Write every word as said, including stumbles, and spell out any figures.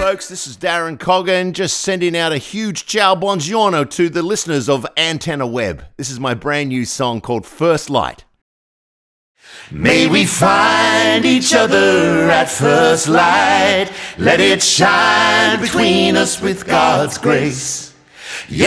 folks. This is Darren Coggan, just sending out a huge ciao buongiorno to the listeners of Antenna Web. This is my brand new song called First Light. May we find each other at first light. Let it shine between us with God's grace. Yeah.